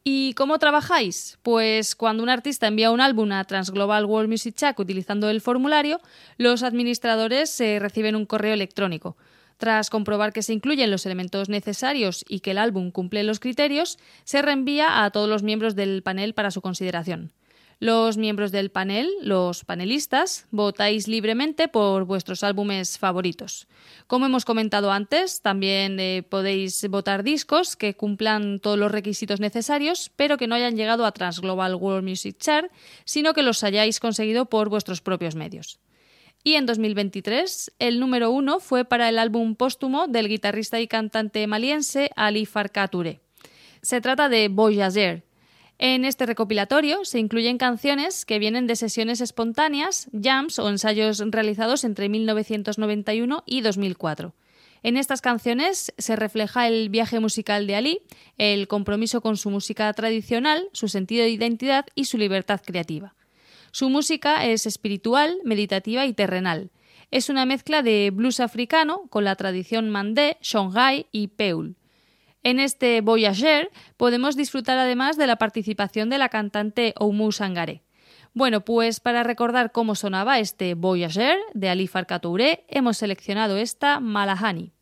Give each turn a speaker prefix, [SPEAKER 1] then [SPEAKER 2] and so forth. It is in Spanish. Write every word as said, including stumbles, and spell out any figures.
[SPEAKER 1] ¿Y cómo trabajáis? Pues cuando un artista envía un álbum a Transglobal World Music Chat utilizando el formulario, los administradores eh, reciben un correo electrónico. Tras comprobar que se incluyen los elementos necesarios y que el álbum cumple los criterios, se reenvía a todos los miembros del panel para su consideración. Los miembros del panel, los panelistas, votáis libremente por vuestros álbumes favoritos. Como hemos comentado antes, también eh, podéis votar discos que cumplan todos los requisitos necesarios, pero que no hayan llegado a Transglobal World Music Chart, sino que los hayáis conseguido por vuestros propios medios. Y en dos mil veintitrés, el número uno fue para el álbum póstumo del guitarrista y cantante maliense Ali Farka Touré. Se trata de Voyager. En este recopilatorio se incluyen canciones que vienen de sesiones espontáneas, jams o ensayos realizados entre mil novecientos noventa y uno y dos mil cuatro. En estas canciones se refleja el viaje musical de Ali, el compromiso con su música tradicional, su sentido de identidad y su libertad creativa. Su música es espiritual, meditativa y terrenal. Es una mezcla de blues africano con la tradición mandé, songhai y peul. En este Voyager podemos disfrutar además de la participación de la cantante Oumou Sangaré. Bueno, pues para recordar cómo sonaba este Voyager de Ali Farka Touré, hemos seleccionado esta Malahani.